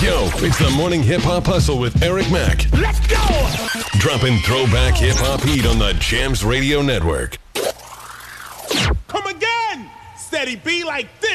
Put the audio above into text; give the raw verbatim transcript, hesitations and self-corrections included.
Yo, it's the Morning Hip Hop Hustle with Eric Mack. Let's go! Dropping throwback hip hop heat on the Jams Radio Network. Come again! Steady be like this.